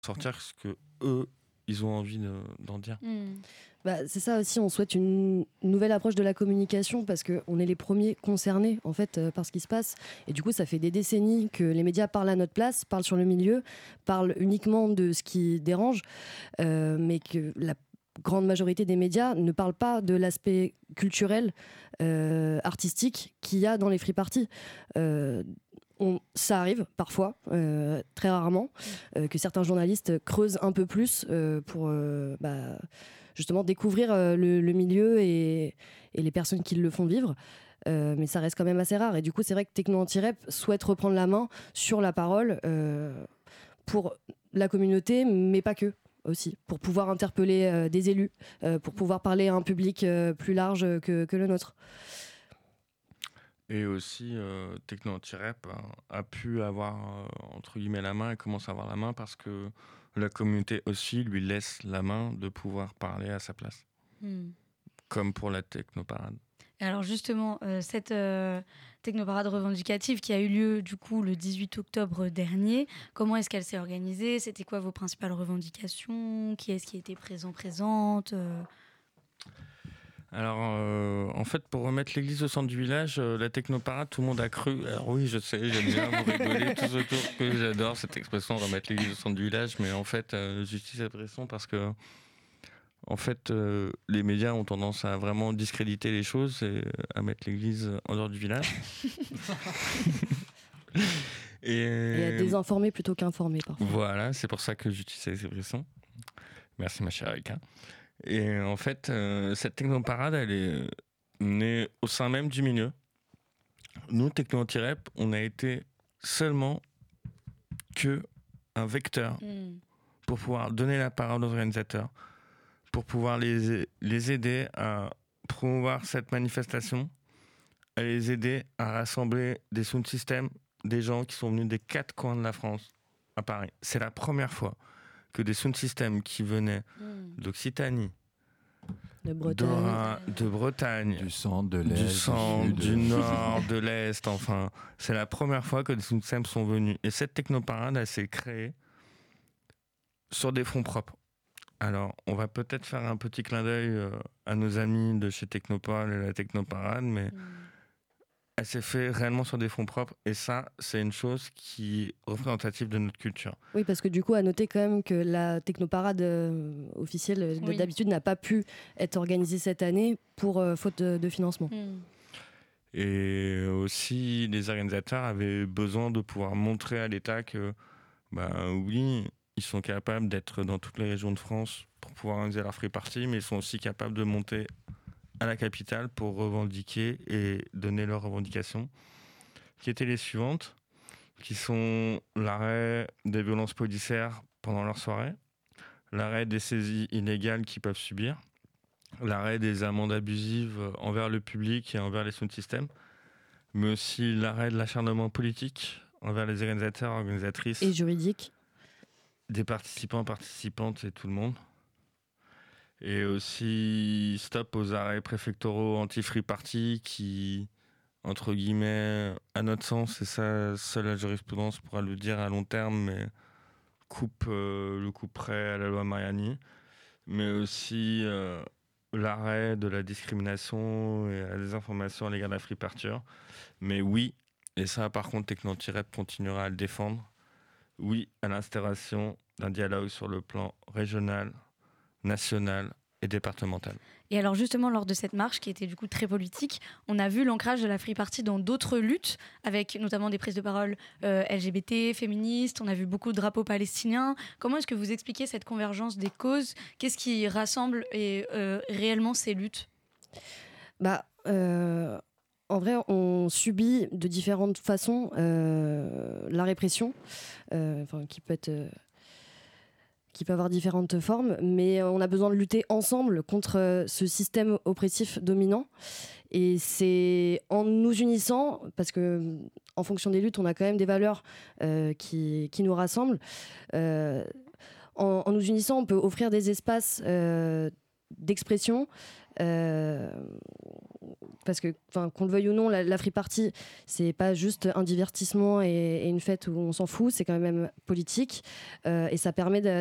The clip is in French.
sortir ce que eux ils ont envie d'en dire. C'est ça aussi, on souhaite une nouvelle approche de la communication parce qu'on est les premiers concernés en fait par ce qui se passe, et du coup ça fait des décennies que les médias parlent à notre place, parlent sur le milieu, parlent uniquement de ce qui dérange, mais que la grande majorité des médias ne parlent pas de l'aspect culturel, artistique qu'il y a dans les free parties. Ça arrive parfois, très rarement, que certains journalistes creusent un peu plus pour justement découvrir le milieu et les personnes qui le font vivre. Mais ça reste quand même assez rare. Et du coup, c'est vrai que Techno Anti-Rep souhaite reprendre la main sur la parole pour la communauté, mais pas que. Aussi, pour pouvoir interpeller des élus, pour pouvoir parler à un public plus large que le nôtre. Et aussi, Techno Anti-Rep a pu avoir, entre guillemets, la main et commence à avoir la main parce que la communauté aussi lui laisse la main de pouvoir parler à sa place. Comme pour la Technoparade. Et alors justement, cette Technoparade revendicative qui a eu lieu du coup le 18 octobre dernier, comment est-ce qu'elle s'est organisée ? C'était quoi vos principales revendications ? Qui est-ce qui était présente ? Alors, en fait, pour remettre l'église au centre du village, la Technoparade, tout le monde a cru. Alors oui, je sais, j'aime bien vous rigoler tous autour, que j'adore cette expression, remettre l'église au centre du village, mais en fait, j'utilise cette expression parce que, en fait, les médias ont tendance à vraiment discréditer les choses et à mettre l'église en dehors du village. Et à désinformer plutôt qu'informer, parfois. Voilà, c'est pour ça que j'utilise cette expression. Merci, ma chère Erika. Et en fait, cette Technoparade, elle est née au sein même du milieu. Nous, Techno Anti-Rep, on a été seulement un vecteur pour pouvoir donner la parole aux organisateurs, pour pouvoir les aider à promouvoir cette manifestation, à les aider à rassembler des sound systems, des gens qui sont venus des 4 coins de la France à Paris. C'est la première fois que des sound systems qui venaient d'Occitanie, de Bretagne, du centre, de l'est, du centre, du nord, de l'est, enfin, c'est la première fois que des sound systems sont venus. Et cette Technoparade, elle s'est créée sur des fonds propres. Alors, on va peut-être faire un petit clin d'œil à nos amis de chez Technopole et la Technoparade, mais elle s'est faite réellement sur des fonds propres, et ça, c'est une chose qui est représentative de notre culture. Oui, parce que du coup, à noter quand même que la Technoparade officielle, d'habitude, n'a pas pu être organisée cette année pour faute de financement. Et aussi, les organisateurs avaient besoin de pouvoir montrer à l'État que, oui, ils sont capables d'être dans toutes les régions de France pour pouvoir organiser leur free party, mais ils sont aussi capables de monter à la capitale pour revendiquer et donner leurs revendications, qui étaient les suivantes, qui sont l'arrêt des violences policières pendant leur soirée, l'arrêt des saisies illégales qu'ils peuvent subir, l'arrêt des amendes abusives envers le public et envers les sound systems, mais aussi l'arrêt de l'acharnement politique envers les organisateurs, organisatrices et juridique, des participants, participantes et tout le monde. Et aussi stop aux arrêts préfectoraux anti-free party qui, entre guillemets, à notre sens, et ça, seule la jurisprudence pourra le dire à long terme, mais coupe le coup près à la loi Mariani. Mais aussi l'arrêt de la discrimination et la désinformation à l'égard de la free party. Mais oui, et ça par contre Techno Anti-Rep continuera à le défendre, oui à l'instauration d'un dialogue sur le plan régional, national et départemental. Et alors justement, lors de cette marche qui était du coup très politique, on a vu l'ancrage de la free party dans d'autres luttes, avec notamment des prises de parole LGBT, féministes, on a vu beaucoup de drapeaux palestiniens. Comment est-ce que vous expliquez cette convergence des causes ? Qu'est-ce qui rassemble réellement ces luttes ? En vrai, on subit de différentes façons la répression, qui peut avoir différentes formes, mais on a besoin de lutter ensemble contre ce système oppressif dominant. Et c'est en nous unissant, parce que en fonction des luttes, on a quand même des valeurs qui nous rassemblent. En nous unissant, on peut offrir des espaces d'expression parce que qu'on le veuille ou non, la Free Party, c'est pas juste un divertissement et une fête où on s'en fout, c'est quand même politique, et ça permet